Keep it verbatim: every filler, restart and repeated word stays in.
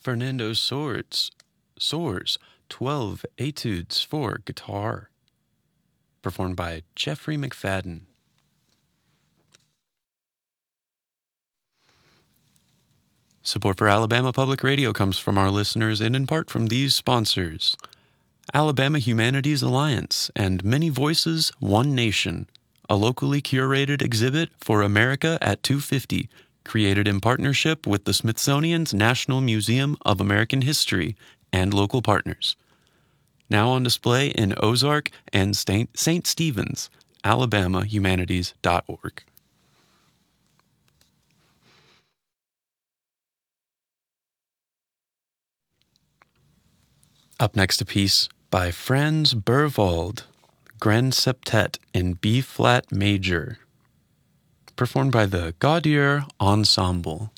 Fernando Soares, Soares, twelve Etudes for Guitar, performed by Jeffrey McFadden. Support for Alabama Public Radio comes from our listeners and in part from these sponsors: Alabama Humanities Alliance and Many Voices, One Nation, a locally curated exhibit for America at two fifty, created in partnership with the Smithsonian's National Museum of American History and local partners. Now on display in Ozark and Saint Stephen's, alabama humanities dot org. Up next, a piece by Franz Berwald, Grand Septet in B-flat major, performed by the Gaudier Ensemble.